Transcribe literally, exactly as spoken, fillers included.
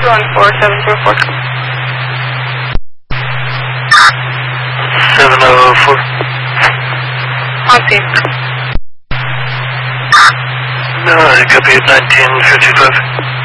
two one four seven zero four. seven oh four. On scene. No, I copy at nineteen fifty-five.